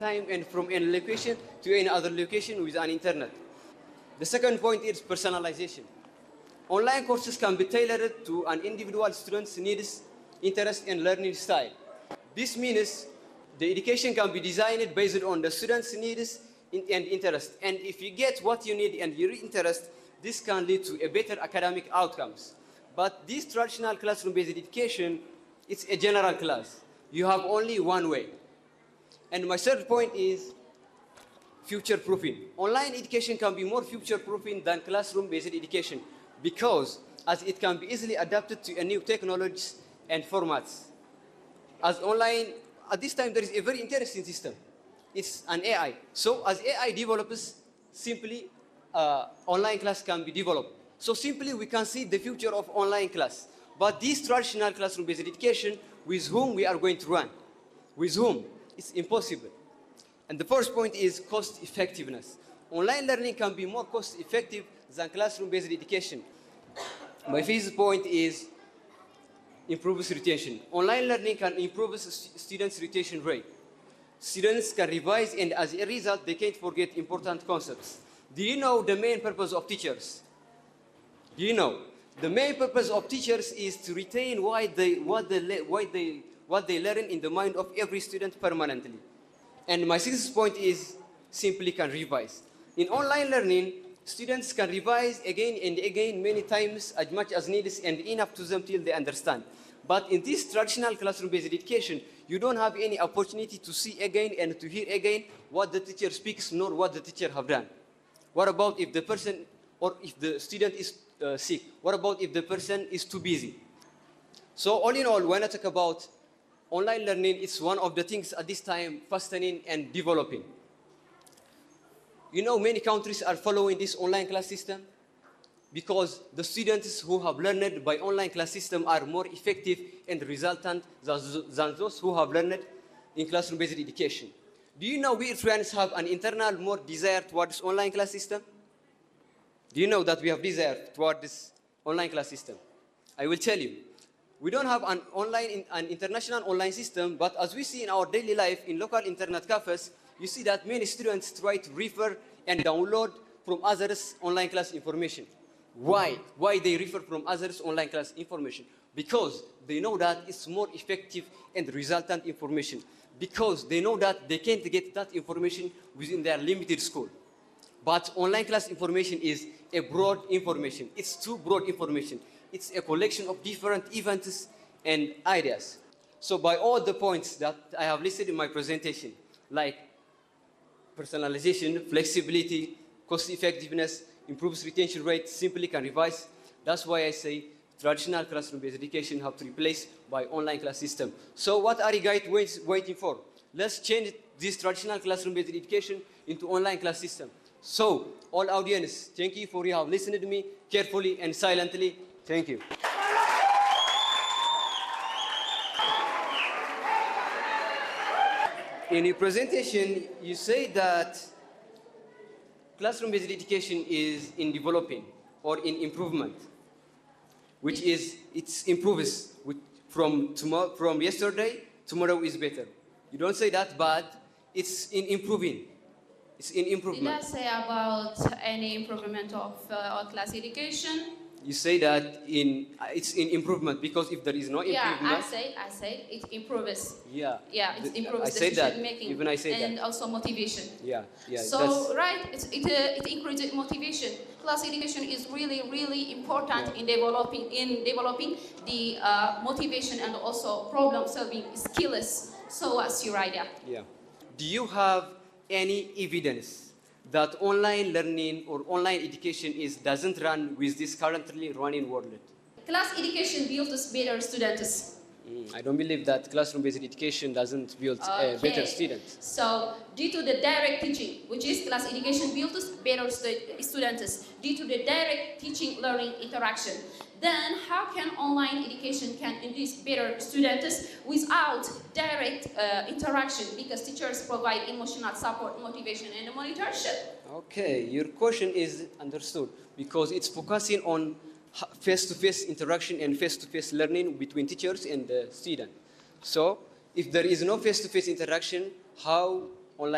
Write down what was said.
time and from any location to any other location with an internet. The second point is personalization. Online courses can be tailored to an individual student's needs, interest, and learning style. This means the education can be designed based on the student's needs and interest. And if you get what you need and your interest, this can lead to a better academic outcomes. But this traditional classroom-based education, it's a general class. You have only one way. And my third point is future-proofing. Online education can be more future-proofing than classroom-based education because as it can be easily adapted to a new technologies and formats. As online, at this time, there is a very interesting system. It's an AI. So as AI develops, simply online class can be developed. So simply we can see the future of online class. But this traditional classroom-based education, with whom we are going to run? With whom? It's impossible. And the first point is cost effectiveness. Online learning can be more cost effective than classroom-based education. My fifth point is improves retention. Online learning can improve students' retention rate. Students can revise and as a result, they can't forget important concepts. Do you know the main purpose of teachers? Do you know? The main purpose of teachers is to retain what they learn in the mind of every student permanently. And my sixth point is simply can revise. In online learning, students can revise again and again many times as much as needed and enough to them till they understand. But in this traditional classroom-based education, you don't have any opportunity to see again and to hear again what the teacher speaks nor what the teacher have done. What about if the person or if the student is sick? What about if the person is too busy? So all in all, when I talk about online learning, it's one of the things at this time fastening and developing. You know, many countries are following this online class system because the students who have learned by online class system are more effective and resultant than those who have learned in classroom-based education. Do you know we Eritreans have an internal more desire towards online class system? Do you know that we have desire toward this online class system? I will tell you. We don't have an international online system, but as we see in our daily life in local internet cafes, you see that many students try to refer and download from others' online class information. Why? Why they refer from others' online class information? Because they know that it's more effective and resultant information. Because they know that they can't get that information within their limited school. But online class information is a broad information. It's too broad information. It's a collection of different events and ideas. So by all the points that I have listed in my presentation, like personalization, flexibility, cost effectiveness, improves retention rate, simply can revise, that's why I say traditional classroom-based education have to replace by online class system. So what are you guys waiting for? Let's change this traditional classroom-based education into online class system. So, all audience, thank you for you have listened to me carefully and silently. Thank you. In your presentation, you say that classroom-based education is in developing or in improvement, which is, it improves from yesterday, tomorrow is better. You don't say that, but it's in improving. It's in improvement. Did I say about any improvement of our class education? You say that it's in improvement because if there is no improvement... Yeah, I say it improves. Yeah. Yeah, it improves the decision making. Even I say and that. also motivation. Yeah. So, right, it increases motivation. Class education is really, really important in developing the motivation and also problem-solving skills. So, what's your idea? Yeah. Do you have any evidence that online learning or online education doesn't run with this currently running world? Class education builds better students. I don't believe that classroom-based education doesn't build better students. So, due to the direct teaching, which is class education builds better students, due to the direct teaching learning interaction, then how can online education can induce better students without direct interaction? Because teachers provide emotional support, motivation, and mentorship. Okay, your question is understood because it's focusing on face-to-face interaction and face-to-face learning between teachers and the student. So, if there is no face-to-face interaction, how